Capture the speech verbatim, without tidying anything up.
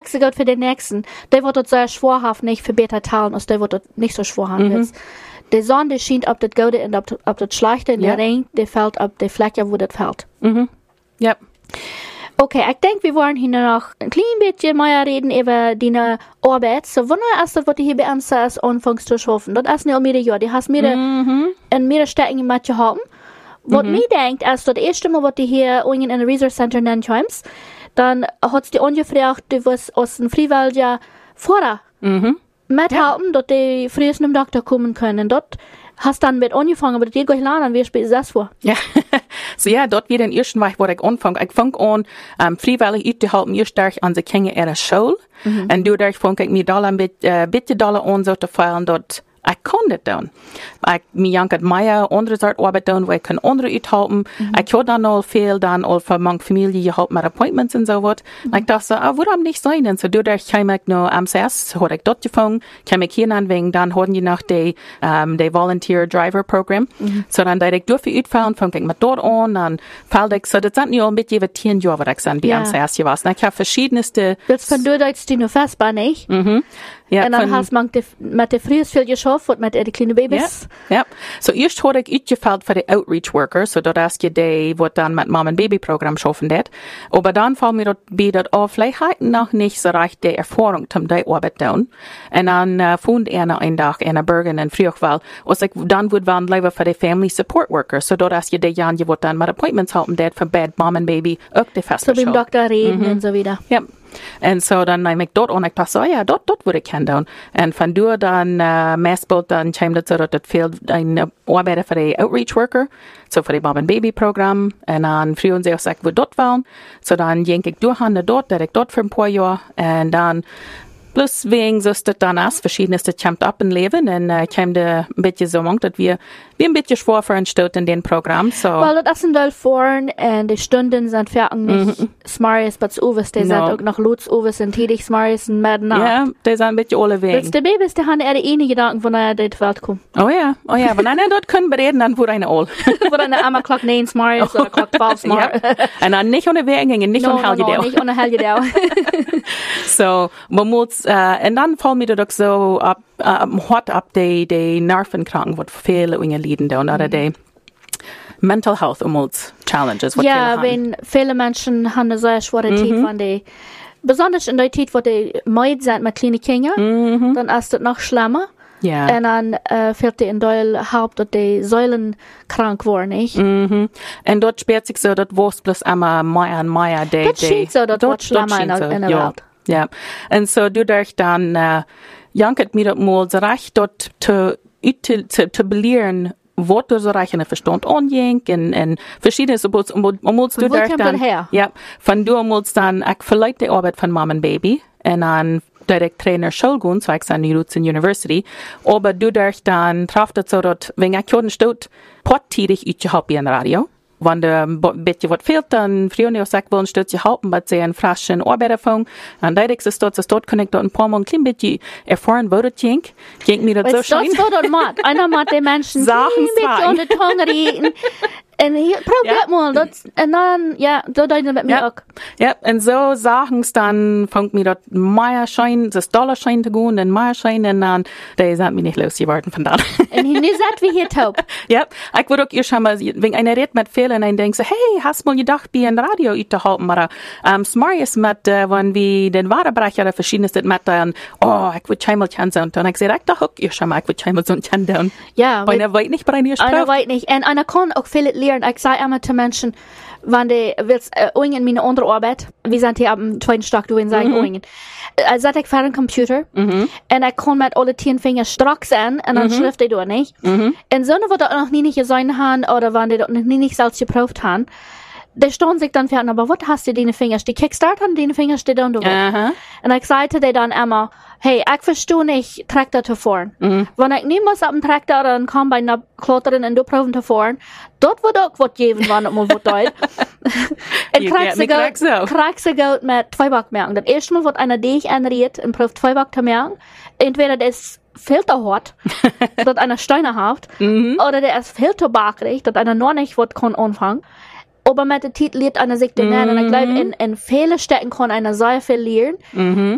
so gut für den nächsten. Der wird dort sehr schwerhaft nicht für Beta teilen, als der wird dort nicht so schwerhaft Mhm. ist. Die Sonne scheint auf das Gute und auf das, auf das Schlechte, und Ja. der Regen, der fällt auf die Fläche, wo das fällt. Mhm. Ja. Okay, ich denke, wir wollen hier noch ein klein bisschen mehr reden über deine Arbeit. So, wann ist das, was du hier bei M C S anfängst zu schaffen? Das ist nicht mehr Jahr. Du hast mir Mhm. in mehr Städten mit gehabt. Was Mhm. mir denkt, ist das erste Mal, was du hier in einem Research Center nennen kommst, dann hat du angefragt, du wirst aus dem Freiwilligen Vorder Mhm. mithelfen, dass die früher zum Doktor kommen können. Dort hast dann mit angefangen, aber das geht gleich lernen, wie spät ist das vor? Ja, so ja, dort wieder in ersten Weg, wo ich anfange. Ich fange an, um, freiwillig uitzuhelpen, eerst durch an die Kinder ihrer Schule. Mhm. Und dadurch fange ich mir da ein bisschen, uh, bisschen Dollar an, so zu feiern, dort ich kann das tun. Ich, mir jankert mehr andere Art Arbeit tun, wo ich kann andere uithelpen. Mhm. Ich habe dann auch viel, dann auch für meine Familie geholfen mit Appointments und so was. Mhm. Ich dachte so, ah, warum nicht sein? Und so dadurch kam ich noch am M C S, habe ich dort gefangen, kam ich hier anwegen, dann hatten die noch die, um, die Volunteer Driver Program. Mhm. So dann, da ich durfte uitfahren, fange ich mit dort an, dann fällt ich, so das sind ja ein bisschen über zehn Jahre, was ich dann bei ja. M C S gewesen. Ich habe verschiedenste... Das von du jetzt die noch festbar, nicht? Mhm. Ja, und dann von, hast man mit der Frühs viel geschafft und mit den kleinen Babys. Ja, ja. So erst habe ich uitgefällt für die Outreach Worker, so das ist die, die dann mit Mom- und Baby-Programm schaffen wird. Aber dann fällt mir dort bei, dass auch vielleicht halt noch nicht so recht die Erfahrung zum die Arbeit tun. Und dann äh, fand einer einen Tag in Bergen in Frühwald, was ich dann würde waren lieber für die Family Support Worker, so das ist die Jan, die dann mit Appointments halten, der für Bad Mom und Baby auch die feste So wie im Doktor reden mhm. und so wieder. Ja. Und so dann nehme ich dort und ich dachte so, ja, dort, dort würde ich kennen. Und von dort dann, äh, meistens dann kam das so, dass das viel ein Arbeiter für die Outreach Worker, so für die Mom and Baby Programm. Und dann früher sie auch gesagt, wo dort waren. So dann ging ich durch an dort, der ich dort für ein paar Jahre. Und dann, plus wegen so ist das dann auch verschiedenste kommt ab im Leben. Und äh, kam da ein bisschen so, dass wir, wir ein bisschen schwer für uns in dem Programm. So. Weil das sind halt vorn und die Stunden sind fertig nicht mhm. Smarries, aber zu Uwes, die no. sind auch noch Lutz Uwes und tätig Smarries und mehr nach. Ja, die sind ein bisschen alle wegen. Die Babys, die haben eher die eine Gedanken, von der die Welt kommen. Oh ja, oh ja, wenn einer dort können bereden, dann wurde eine all. Wurde eine einmal Clock neun Smarries oder Clock zwölf Smarries. Ja. Und dann nicht ohne Wegen, nicht no, ohne Helgedau. No, nicht ohne Helgedau. So, man muss, äh, und dann fallen mir doch so ab, ähm, hart ab die, die Nervenkranken, was viele Dinge leiden da, oder die Mental Health umwelt Challenges, was ja, wenn viele Menschen haben eine sehr schwere Zeit, mhm. wenn die, besonders in der Zeit, wo die müde sind mit kleinen Kindern, mhm. dann ist das noch schlimmer. Ja. Und dann äh, fällt die in der Haupt, dass die Säulen krank waren, nicht? Mhm. Und dort spielt sich so, dass was bloß immer mehr und mehr die, das scheint so, dass dort schlimmer in, in der ja. Welt. Ja. Und so, dadurch dann, äh, jankert mir das mal so recht, dort zu, zu, zu, zu belehren, was du so reich in der Verstand anjink und, und verschiedene, so, um, um, um, du durch dann, her? Ja, von du musst dann, ich verleite die Arbeit von Mom und Baby, und dann, direkt Trainer Schulgun, so ich an die Roots University, aber du durch dann traf das so, dass, wenn ich hier steht, pottidig ich habe in Radio. Wenn der ein bisschen was fehlt, dann früher nicht sagt, wollen steht sie halten, bei sie einen frischen Arbeiterfang. Und direkt ist dort, dort kann ich dort ein paar Mal ein klein bisschen erfahren, wo das ging. Ging mir das so schön. Das war dort matt. Einer macht den Menschen Sachen ein bisschen an die Tongue reden. Und hier, probiert ja. mal, das, und dann, ja, so deuten mit mir ja. auch. Ja, und so sagen es dann, fängt mir dort mehr Schein, das Dollarschein zu gehen, dann mehr Schein, und dann, die sind mir nicht losgeworden von da. Und hier seid wir hier taub. Ja, ich würde auch ihr schon mal, wenn einer redet mit vielen, und denkt so, hey, hast mal gedacht, bei einem Radio unterhalten, oder, ähm, Smarties mit, äh, wenn wir den Warenbrecher oder verschiedenes mit, dann, oh, ich würde schon mal kennen, und dann ich gesagt, ich dachte, ihr schon mal, ich würde schon mal so ein kennen. Ja. Einer weiß nicht, bei einer Sprache. Einer weiß nicht, und einer kann auch viel lernen. Ich sage immer zu Menschen, wenn die willst, äh, in meine andere Arbeit, wir sind hier am zweiten Stock, du willst sagen, mhm. äh, seit ich für einen Computer, mhm. und ich kann mit alle zehn Finger strack sein, und dann mhm. schrift ich da nicht. Mhm. Und so, wo das noch nie nicht gesehen haben, oder wenn die das noch nie nicht selbst geprüft haben, die stehen sich dann für, aber was hast du deine Finger? Die Kickstart haben deine Finger, die dann du uh-huh. Und ich sagte dir dann immer, hey, ich verstehe nicht, Traktor zu fahren. Mhm. Wenn ich niemals auf dem Traktor dann komme bei einer Klotterin und du proben zu fahren, dort wird auch was geben, wenn ich mal was dort. Und kriegst du Geld mit zwei Backmerken. Das erste Mal wird einer dich anriert und probt zwei Back zu merken. Entweder das ist viel zu hart, dass einer Steine hat, mhm. oder der ist viel zu bakrig, dass einer noch nicht was kann anfangen. Aber mit der Titel lernt einer sich den mm-hmm. Und ich glaube, in, in vielen Städten kann einer sehr viel lernen. Mm-hmm.